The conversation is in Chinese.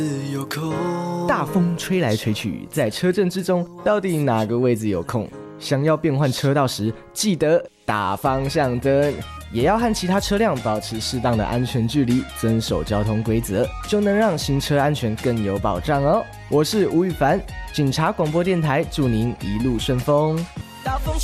大风吹来吹去，在车阵之中，到底哪个位置有空？想要变换车道时，记得打方向灯，也要和其他车辆保持适当的安全距离，遵守交通规则，就能让行车安全更有保障哦。我是吴宇凡，警察广播电台，祝您一路顺风。